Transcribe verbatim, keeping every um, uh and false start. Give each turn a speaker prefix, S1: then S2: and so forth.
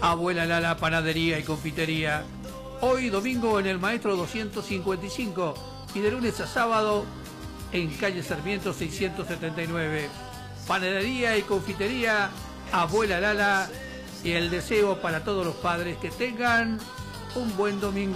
S1: Abuela Lala, panadería y confitería. Hoy domingo en el Maestro doscientos cincuenta y cinco y de lunes a sábado en calle Sarmiento seiscientos setenta y nueve. Panadería y confitería Abuela Lala, y el deseo para todos los padres que tengan un buen domingo.